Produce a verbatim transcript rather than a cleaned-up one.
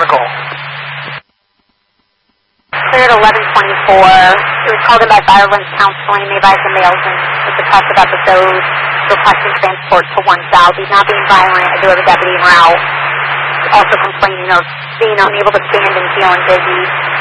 vehicle. Cleared eleven twenty-four. It was called in by violence counseling. They advised the males and with the cusp episodes requesting transport to one south. He's not being violent. I do have a deputy en route. Also complaining of being unable to stand and feeling dizzy.